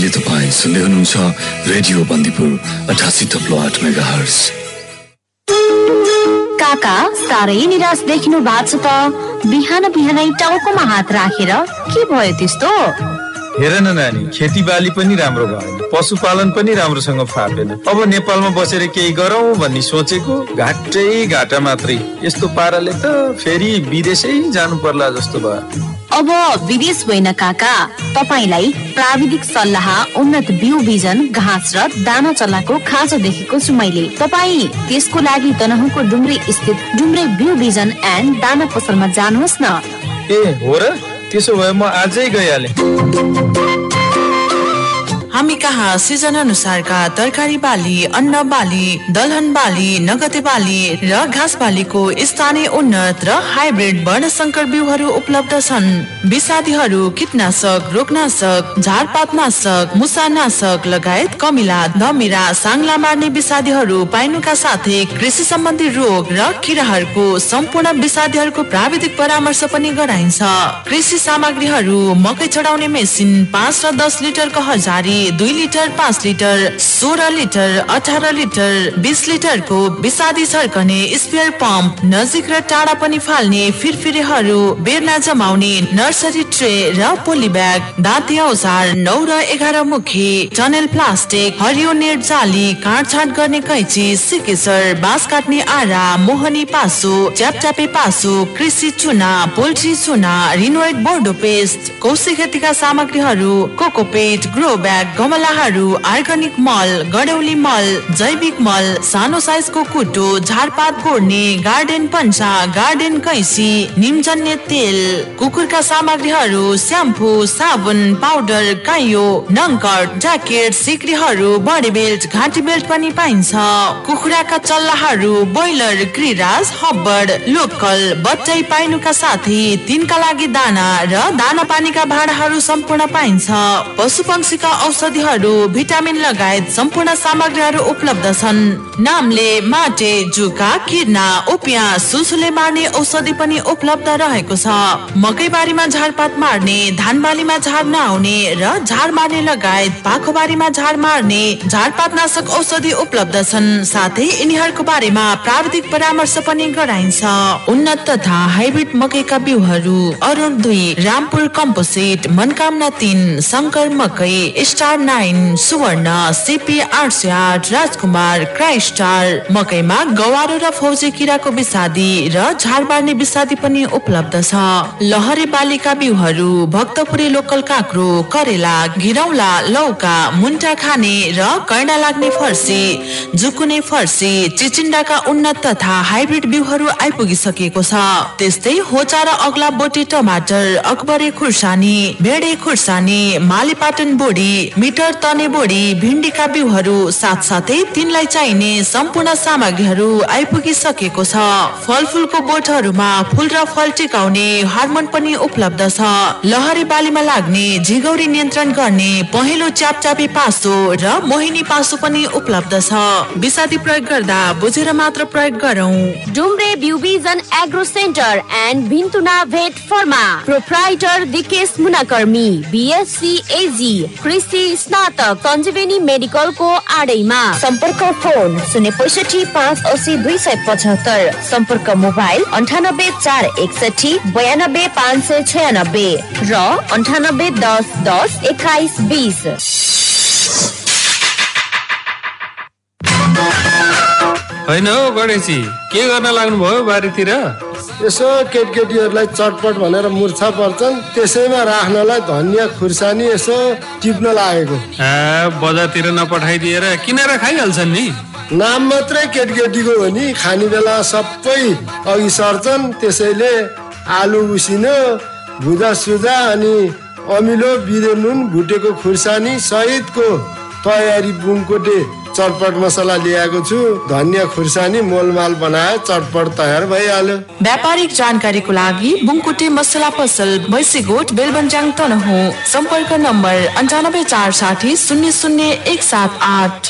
अहिले तपाईँ सुन्दै हुनुहुन्छ रेडियो बन्दीपुर 88.8 मेगाहर्ज। काका साह्रै निराश देखिनु भएको छ त। बिहान बिहानै टाउकोमा हात राखेर के भयो त्यस्तो? हेर न नानी, खेती बाली पनि राम्रो भएन, पशुपालन पनि राम्रोसँग फापेन। अब नेपालमा बसेर केही गरौँ भन्ने सोचेको घाटै घाटा मात्रै। यस्तो पाराले त फेरि विदेशै जानु पर्ला जस्तो भयो। अब विदेश होइन काका, तपाईलाई प्राविधिक सल्लाह, उन्नत बिउ बिजन, घाँस र दाना चल्लाको खाँचो देखेको छु मैले। तपाईँ त्यसको लागि तनहुँको डुम्रे स्थित डुम्रे बिउ बिजन एन्ड दाना पसलमा जानुहोस् न। ए हो र? त्यसो भए म आजै गइहालेँ। हामी कहाँ सिजन अनुसारका तरकारी बाली, अन्न बाली, दलहन बाली, नगदे बाली र घाँस बालीको स्थानीय उन्नत र हाइब्रिड वर्णशंकर बिउहरू उपलब्ध छन्। विषादीहरू, कीटनाशक, रोगनाशक, झारपातनाशक, मुसानाशक लगायत कमिला, धमिरा, साङ्ला मार्ने विषादीहरू पाइनुका साथै कृषि सम्बन्धी रोग र किराहरूको सम्पूर्ण विषादीहरूको प्राविधिक परामर्श पनि गराइन्छ। कृषि सामग्रीहरू मकै चढाउने मेसिन 5 र 10 लिटरको हजारी, 2 litre, 5 litre, 16 litre, 18 litre, 20 लिटरको विषादी छर्कने spare pump, नजिक र टाढा पनि फाल्ने फिरफिरेहरू, बेर्ना जमाउने नर्सरी ट्रे र पोली ब्याग, दाँते औजार 9 र 11 मुखी, टनेल प्लास्टिक, हरियो नेट जाली, काटछाट गर्ने कैची, सिकेसर, बाँस काट्ने आरा, मोहनी पासो, च्यापच्यापे पासो, कृषि चुना, पोल्ट्री चुना, रिनोइड बोर्डो पेस्ट, कोशी खेतीका सामग्रीहरू, कोकोपेट, ग्रो ब्याग, गमलाहरू, अर्ग्यानिक मल, गडौली मल, जैविक मल, सानो साइजको कुटो, झारपात गोड्ने, गार्डन पन्चा, गार्डन कैसी, निमजन्य तेल, कुकुरका सामग्रीहरू, स्याम्पू, साबुन, पाउडर, काइयो, नङकट, ज्याकेट, सिक्रीहरू, बडी बेल्ट, घाँटी बेल्ट पनि पाइन्छ। कुखुराका चल्लाहरू, ब्रोइलर, गिरिराज, हब्बड, लोकल, बच्चै पाइनुका साथै तिनका लागि दाना र दाना पानीका भाँडाहरू सम्पूर्ण पाइन्छ। पशु पंक्षीका औषधिहरू, भिटामिन लगायत सम्पूर्ण सामग्रीहरू उपलब्ध छन्। नामले, माटे, जुका, किर्ना, उपिया, सुसुले मार्ने औषधि पनि उपलब्ध रहेको छ। मकैबारीमा झारपात मार्ने, धानबालीमा झार नआउने र झार मार्ने लगायत पाखोबारीमा झार मार्ने झारपातनाशक औषधि उपलब्ध छन्। साथै यिनीहरूको बारेमा प्राविधिक परामर्श पनि गराइन्छ। उन्नत तथा हाइब्रिड मकैका बिउहरू अरुण 2, रामपुर कम्पोजिट, मनकामना 3, शङ्कर मकै, स्टार 9, सुवर्ण, सिपी 808, राजकुमार, क्राइस्टार। मकैमा गवारो र फौजी किराको विषादी र झार बार्ने विषादी पनि उपलब्ध छ। लहरे बालीका बिउहरू भक्तपुरी लोकल काँक्रो, करेला, घिरौला, लौका, मुन्टा खाने र कर्णा लाग्ने फर्सी, जुकुने फर्सी, चिचिन्डाका उन्नत तथा हाइब्रिड बिउहरू आइपुगिसकेको छ। त्यस्तै होचा र अग्ला बोटे टमाटर, अकबरे खुर्सानी, भेडे खुर्सानी, मालीपाटन बोडी, मिटर तने बोडी, भिन्डीका बिउहरू साथसाथै तिनलाई चाहिने सम्पूर्ण सामग्रीहरू आइपुगिसकेको छ। फलफुलको बोटहरूमा फुल र फल टिकाउने हार्मोन पनि उपलब्ध छ। लहरे बालीमा लाग्ने झिगौरी नियन्त्रण गर्ने पहेँलो च्यापचापे पासो र मोहिनी पासो पनि उपलब्ध छ। विषादी प्रयोग गर्दा बुझेर मात्र प्रयोग गरौँ। डुम्रे बिउ बिजन एग्रो सेन्टर एन्ड भिन्तुना भेट pharma, proprietor Dikesh मुनाकर्मी, BSc AG, कृषि स्नातक, सञ्जीवनी मेडिकलको आडैमा। सम्पर्क फोन 065 580 275, सम्पर्क मोबाइल 98 461 92 596 र 98 10 10 21 20। होइन हो गणेशजी, के गर्न लाग्नु भयो बारीतिर? यसो केटकेटीहरूलाई चटपट भनेर मुर्छा पर्छन्, त्यसैमा राख्नलाई धनिया खुर्सानी यसो टिप्न लागेको। बजारतिर नपठाइदिएर किनेर खाइहाल्छन् नि। नाम मात्रै केटकेटीको हो नि, खाने बेला सबै अघि सर्छन्। त्यसैले आलु उसिनो, भुजा सुजा अनि अमिलो बिरे नुन भुटेको खुर्सानी सहितको तयारी बुङकोटे चटपट मसला ल्याएको छु। धनिया खुर्सानी मोलमाल बनाए चटपट तयार भइहाल्यो। व्यापारिक जानकारीको लागि बुङकोटे मसला पसल, भैँसीगोठ, बेलबन्जाङ, तनहुँ। सम्पर्क नम्बर 95 460 00 178।